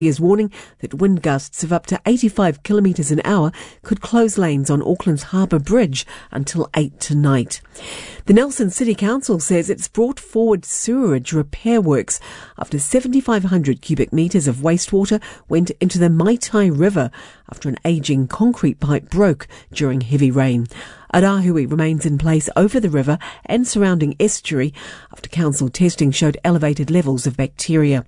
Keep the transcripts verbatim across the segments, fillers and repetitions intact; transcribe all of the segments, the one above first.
is warning that wind gusts of up to eighty-five kilometres an hour could close lanes on Auckland's Harbour Bridge until eight tonight. The Nelson City Council says it's brought forward sewerage repair works after seven thousand five hundred cubic metres of wastewater went into the Maitai River after an ageing concrete pipe broke during heavy rain. Arahui remains in place over the river and surrounding estuary after council testing showed elevated levels of bacteria.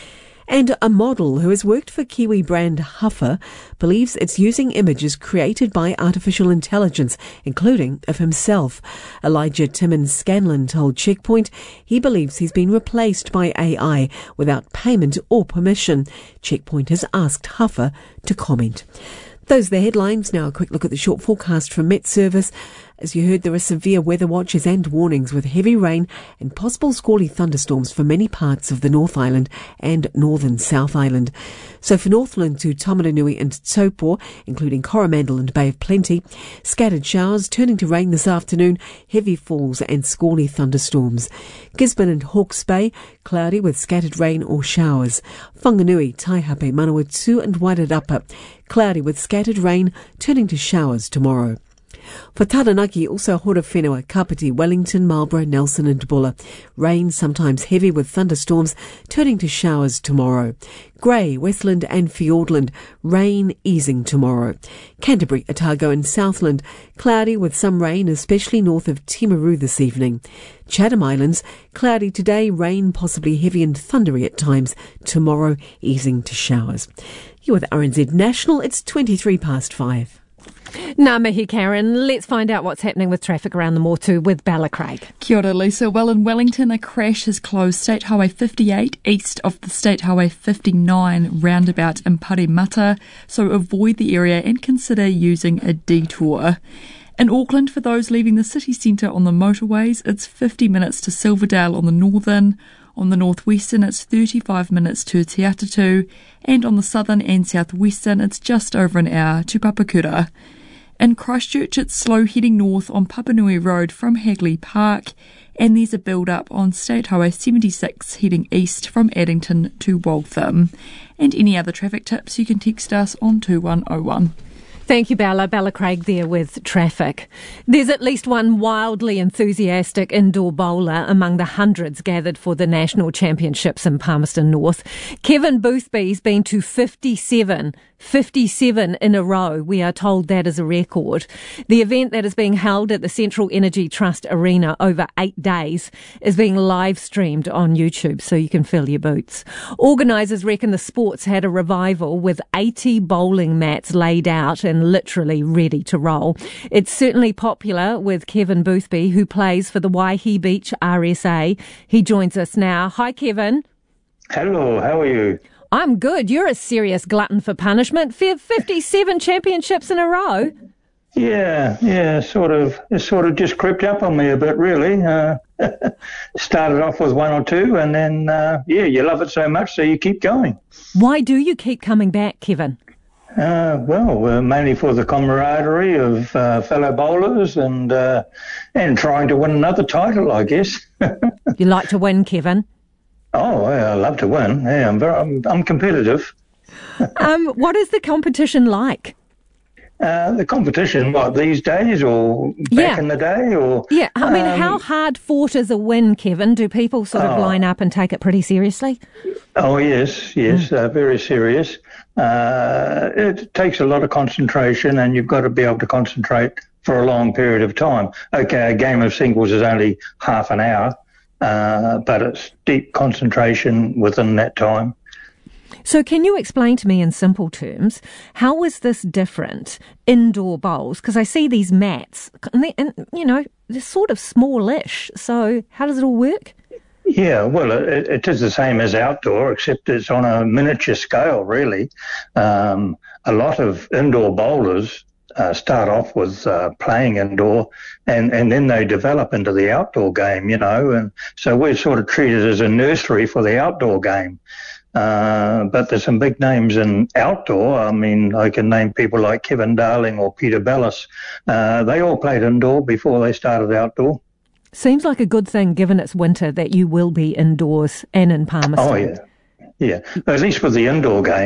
And a model who has worked for Kiwi brand Huffer believes it's using images created by artificial intelligence, including of himself. Elijah Timon Scanlon told Checkpoint he believes he's been replaced by A I without payment or permission. Checkpoint has asked Huffer to comment. Those are the headlines. Now a quick look at the short forecast from Met Service. As you heard, there are severe weather watches and warnings with heavy rain and possible squally thunderstorms for many parts of the North Island and northern South Island. So for Northland to Tomaranui and Taupo, including Coromandel and Bay of Plenty, scattered showers turning to rain this afternoon, heavy falls and squally thunderstorms. Gisborne and Hawke's Bay, cloudy with scattered rain or showers. Whanganui, Taihape, Manawatu and Wairarapa, cloudy with scattered rain turning to showers tomorrow. For Taranaki, also Horowhenua, Kapiti, Wellington, Marlborough, Nelson and Bulla. Rain, sometimes heavy with thunderstorms, turning to showers tomorrow. Grey, Westland and Fiordland, rain easing tomorrow. Canterbury, Otago and Southland, cloudy with some rain, especially north of Timaru this evening. Chatham Islands, cloudy today, rain possibly heavy and thundery at times. Tomorrow, easing to showers. You're with R N Z National, it's twenty-three past five. Ngā mihi, Karen. Let's find out what's happening with traffic around the Motu with Bella Craig. Kia ora, Lisa. Well, in Wellington, a crash has closed State Highway fifty-eight east of the State Highway fifty-nine roundabout in Paremata, so avoid the area and consider using a detour. In Auckland, for those leaving the city centre on the motorways, it's fifty minutes to Silverdale on the northern. On the northwestern, it's thirty-five minutes to Te Atatu, and on the southern and southwestern, it's just over an hour to Papakura. In Christchurch, it's slow heading north on Papanui Road from Hagley Park, and there's a build-up on State Highway seventy-six heading east from Addington to Waltham. And any other traffic tips, you can text us on two one oh one. Thank you, Bella. Bella Craig there with traffic. There's at least one wildly enthusiastic indoor bowler among the hundreds gathered for the National Championships in Palmerston North. Kevin Boothby's been to fifty-seven, fifty-seven in a row. We are told that is a record. The event that is being held at the Central Energy Trust Arena over eight days is being live streamed on YouTube, so you can fill your boots. Organisers reckon the sport's had a revival with eighty bowling mats laid out and literally ready to roll. It's certainly popular with Kevin Boothby, who plays for the Waihi Beach R S A. He joins us now. Hi, Kevin. Hello, how are you? I'm good. You're a serious glutton for punishment. fifty-seven championships in a row. Yeah, yeah, sort of. It sort of just crept up on me a bit, really. Uh, started off with one or two, and then, uh, yeah, you love it so much, so you keep going. Why do you keep coming back, Kevin? Uh, well, uh, mainly for the camaraderie of uh, fellow bowlers and uh, and trying to win another title, I guess. You like to win, Kevin? Oh, yeah, I love to win. Yeah, I'm very, I'm, I'm competitive. um, what is the competition like? Uh, the competition, what, these days or back yeah. in the day? Or Yeah, I mean, um, how hard fought is a win, Kevin? Do people sort of oh, line up and take it pretty seriously? Oh, yes, yes, mm. uh, very serious. Uh, it takes a lot of concentration, and you've got to be able to concentrate for a long period of time. Okay, a game of singles is only half an hour, uh, but it's deep concentration within that time. So can you explain to me in simple terms, how is this different, indoor bowls? Because I see these mats, and, they, and, you know, they're sort of smallish. So how does it all work? Yeah, well, it, it is the same as outdoor, except it's on a miniature scale, really. Um, a lot of indoor bowlers uh, start off with uh, playing indoor, and, and then they develop into the outdoor game, you know. And so we're sort of treated as a nursery for the outdoor game. Uh, but there's some big names in outdoor. I mean, I can name people like Kevin Darling or Peter Bellis. Uh, they all played indoor before they started outdoor. Seems like a good thing, given it's winter, that you will be indoors and in Palmerston. Oh, yeah. Yeah, at least with the indoor game.